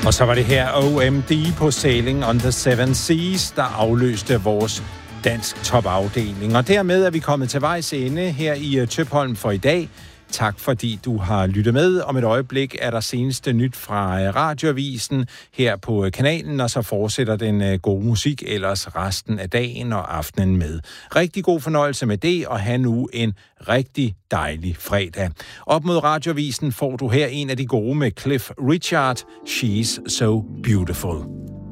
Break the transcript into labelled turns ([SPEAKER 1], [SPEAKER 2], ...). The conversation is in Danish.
[SPEAKER 1] Og så var det her OMD på Sailing on the Seven Seas, der afløste vores dansk topafdeling. Og dermed er vi kommet til vejs ende her i Tøpholm for i dag. Tak fordi du har lyttet med. Om et øjeblik er der seneste nyt fra Radioavisen her på kanalen, og så fortsætter den gode musik ellers resten af dagen og aftenen med. Rigtig god fornøjelse med det, og have nu en rigtig dejlig fredag. Op mod Radioavisen får du her en af de gode med Cliff Richard, She's So Beautiful.